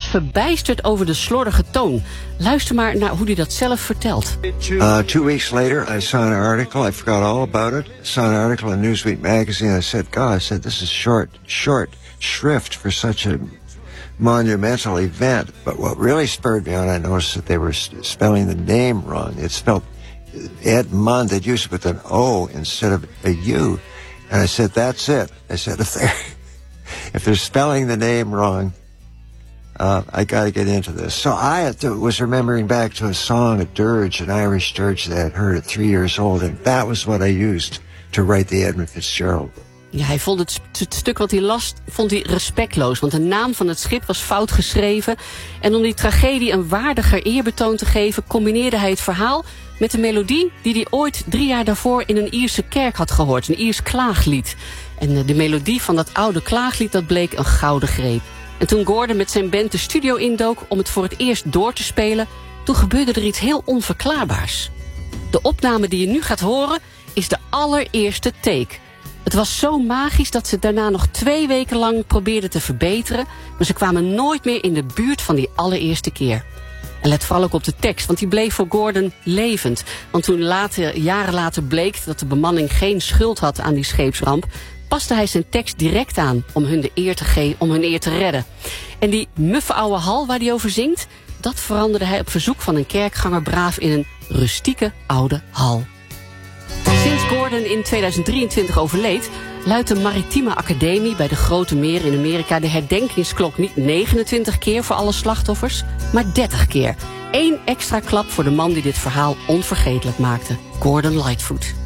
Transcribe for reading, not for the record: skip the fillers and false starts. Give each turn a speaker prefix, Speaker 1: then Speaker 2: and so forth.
Speaker 1: verbijsterd over de slordige toon. Luister maar naar hoe hij dat zelf vertelt.
Speaker 2: 2 weeks later, I saw an article. I forgot all about it. I saw an article in Newsweek magazine. I said, this is short shrift for such a monumental event. But what really spurred me on, I noticed that they were spelling the name wrong. It's spelled Edmund. They'd use it with an O instead of a U. And I said, that's it. I said, if they're spelling the name wrong, I got to get into this. So I was remembering back to a song, a dirge, an Irish dirge that I had heard at 3 years old. And that was what I used to write the Edmund Fitzgerald.
Speaker 1: Ja, hij vond het stuk wat hij las respectloos. Want de naam van het schip was fout geschreven. En om die tragedie een waardiger eerbetoon te geven, combineerde hij het verhaal met de melodie die hij ooit 3 jaar daarvoor in een Ierse kerk had gehoord. Een Iers klaaglied. En de melodie van dat oude klaaglied, dat bleek een gouden greep. En toen Gordon met zijn band de studio indook om het voor het eerst door te spelen, toen gebeurde er iets heel onverklaarbaars. De opname die je nu gaat horen is de allereerste take. Het was zo magisch dat ze daarna nog 2 weken lang probeerden te verbeteren, maar ze kwamen nooit meer in de buurt van die allereerste keer. En let vooral ook op de tekst, want die bleef voor Gordon levend. Want toen jaren later bleek dat de bemanning geen schuld had aan die scheepsramp, paste hij zijn tekst direct aan om hun de eer te geven, om hun eer te redden. En die muffe oude hal waar hij over zingt, dat veranderde hij op verzoek van een kerkganger braaf in een rustieke oude hal. Sinds Gordon in 2023 overleed, luidt de Maritieme Academie bij de Grote Meren in Amerika de herdenkingsklok niet 29 keer voor alle slachtoffers, maar 30 keer. 1 extra klap voor de man die dit verhaal onvergetelijk maakte, Gordon Lightfoot.